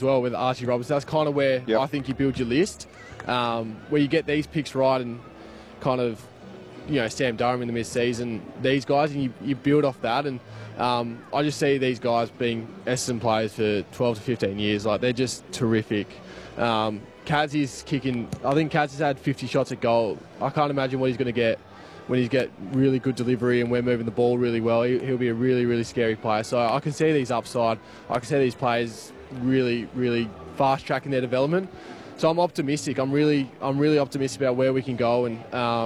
as well with Archie Robertson. That's kind of where I think you build your list, where you get these picks right and kind of, Sam Durham in the mid-season, these guys, and you build off that. And I just see these guys being Essendon players for 12 to 15 years. Like, they're just terrific. Kaz is kicking. I think Kaz has had 50 shots at goal. I can't imagine what he's going to get when he's get really good delivery and we're moving the ball really well. He'll be a really, really scary player. So I can see these upside. I can see these players really, really fast tracking their development. So I'm optimistic. I'm really optimistic about where we can go. And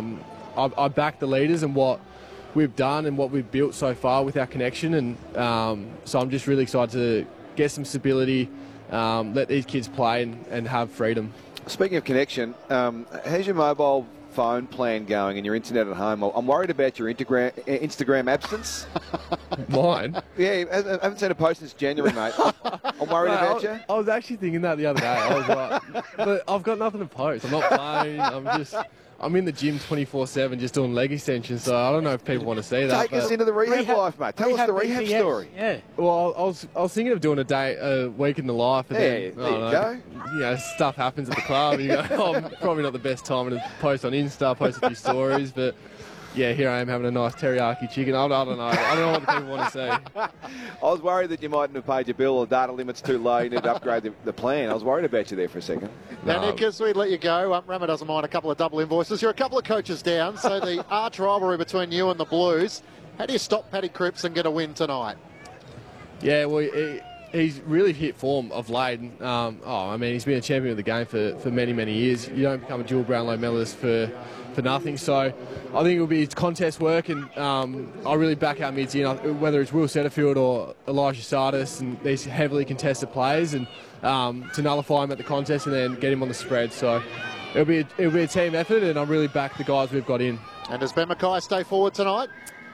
I back the leaders and what we've done and what we've built so far with our connection. And so I'm just really excited to get some stability, let these kids play and have freedom. Speaking of connection, how's your mobile phone plan going and your internet at home? I'm worried about your Instagram absence. Mine? Yeah, I haven't seen a post since January, mate. I'm worried about you. I was actually thinking that the other day. I was like, but I've got nothing to post. I'm not playing. I'm in the gym 24/7 just doing leg extensions, so I don't know if people want to see that. Take us into the rehab life, mate. Tell us the rehab story. Yeah. Well, I was thinking of doing a week in the life. And there you go. Stuff happens at the club. You go, probably not the best time to post on Insta, post a few stories, but yeah, here I am having a nice teriyaki chicken. I don't know. I don't know what the people want to see. I was worried that you mightn't have paid your bill or the data limit's too low. You need to upgrade the plan. I was worried about you there for a second. Now, Nick, as we let you go, Rama doesn't mind a couple of double invoices. You're a couple of coaches down, so the arch rivalry between you and the Blues. How do you stop Paddy Cripps and get a win tonight? Yeah, well, he's really hit form of late. He's been a champion of the game for many, many years. You don't become a dual Brownlow medalist for nothing. So I think it'll be contest work, and I really back our mids in, whether it's Will Setterfield or Elijah Sardis and these heavily contested players, and to nullify him at the contest and then get him on the spread. So it'll be a team effort, and I really back the guys we've got in. And does Ben Mackay stay forward tonight?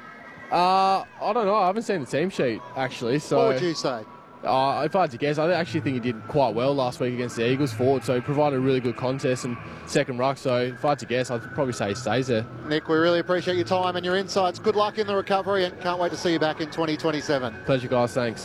I don't know. I haven't seen the team sheet, actually. So what would you say? If I had to guess, I actually think he did quite well last week against the Eagles forward, so he provided a really good contest and second ruck. So if I had to guess, I'd probably say he stays there. Nick, we really appreciate your time and your insights. Good luck in the recovery, and can't wait to see you back in 2027. Pleasure, guys. Thanks.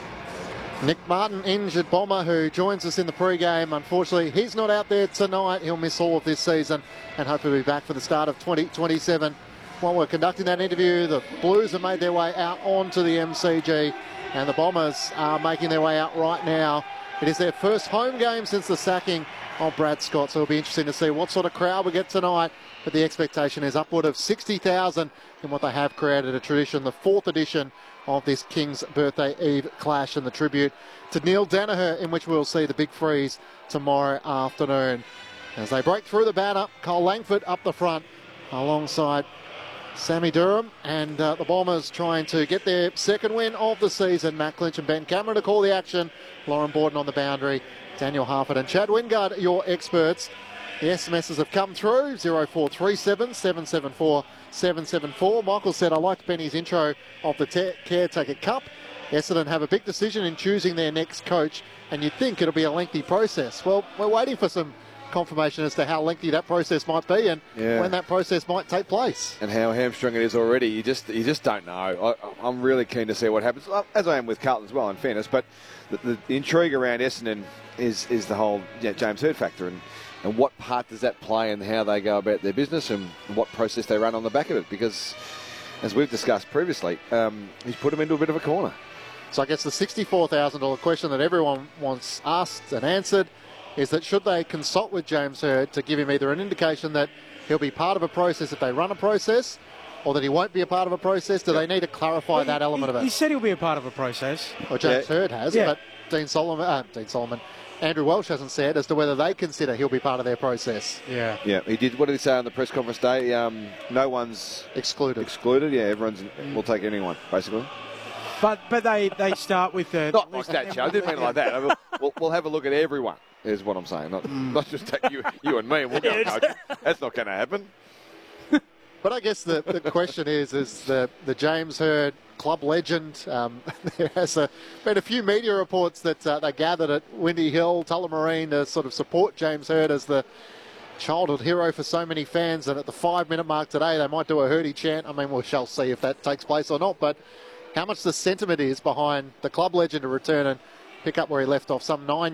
Nick Martin, injured bomber, who joins us in the pre-game. Unfortunately, he's not out there tonight. He'll miss all of this season and hopefully be back for the start of 2027. While we're conducting that interview, the Blues have made their way out onto the MCG, and the Bombers are making their way out right now. It is their first home game since the sacking of Brad Scott, so it'll be interesting to see what sort of crowd we get tonight. But the expectation is upward of 60,000 in what they have created a tradition, the fourth edition of this King's Birthday Eve clash, and the tribute to Neil Danaher, in which we'll see the big freeze tomorrow afternoon. As they break through the banner, Cole Langford up the front alongside Sammy Durham, and the Bombers trying to get their second win of the season. Matt Clinch and Ben Cameron to call the action. Lauren Borden on the boundary. Daniel Harford and Chad Wingard, your experts. The SMSs have come through, 0437 774 774. Michael said, I liked Benny's intro of the Caretaker Cup. Essendon have a big decision in choosing their next coach, and you'd think it'll be a lengthy process. Well, we're waiting for some confirmation as to how lengthy that process might be and when that process might take place. And how hamstrung it is already. You just don't know. I'm really keen to see what happens, as I am with Carlton as well, in fairness. But the intrigue around Essendon is the whole James Hird factor, and what part does that play in how they go about their business and what process they run on the back of it. Because, as we've discussed previously, he's put them into a bit of a corner. So I guess the $64,000 question that everyone wants asked and answered is that should they consult with James Hird to give him either an indication that he'll be part of a process if they run a process, or that he won't be a part of a process? Do they need to clarify that element of it? He said he'll be a part of a process. Well, James Hird has, but Andrew Welsh hasn't said as to whether they consider he'll be part of their process. Yeah, he did. What did he say on the press conference day? No one's excluded. Yeah, everyone's. We'll take anyone, basically. But they start with the... Not like that, Joe. I didn't mean it like that. We'll have a look at everyone, is what I'm saying. Not just take you and me and we'll go, no, that's not going to happen. But I guess the question is the James Hird club legend. There has been a few media reports that they gathered at Windy Hill, Tullamarine, to sort of support James Hird as the childhood hero for so many fans. And at the 5-minute mark today, they might do a Hirdy chant. I mean, we shall see if that takes place or not. But how much the sentiment is behind the club legend to return and pick up where he left off some 9